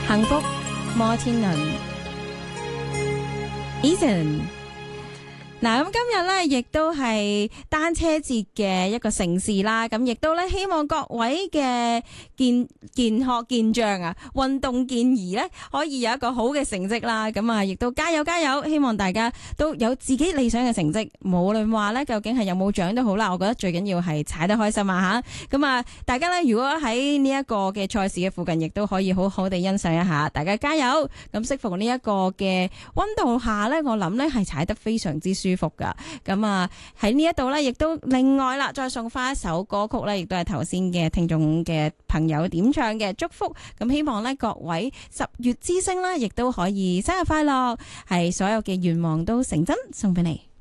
幸福摩天輪 Eason。嗱，咁今日咧亦都係單車節嘅一個盛事啦，咁亦都咧希望各位嘅健學健將啊，運動健兒咧可以有一個好嘅成績啦，咁啊亦都加油加油，希望大家都有自己理想嘅成績，無論話咧究竟係有冇獎都好啦，我覺得最緊要係踩得開心啊吓，咁啊大家咧如果喺呢一個嘅賽事嘅附近，亦都可以好好地欣賞一下，大家加油！咁適逢呢一個嘅溫度下咧，我諗咧係踩得非常之舒服噶，咁啊喺呢一度咧，亦都另外啦，再送翻一首歌曲咧，亦都係頭先嘅聽眾嘅朋友點唱嘅祝福，咁希望咧各位10月之星啦，亦都可以生日快樂，係所有嘅願望都成真，送俾你。